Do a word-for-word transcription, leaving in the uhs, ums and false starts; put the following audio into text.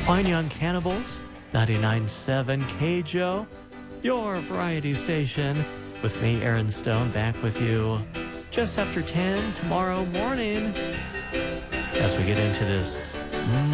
Fine Young Cannibals, ninety-nine point seven K J O, your variety station, with me, Aaron Stone, back with you just after ten tomorrow morning as we get into this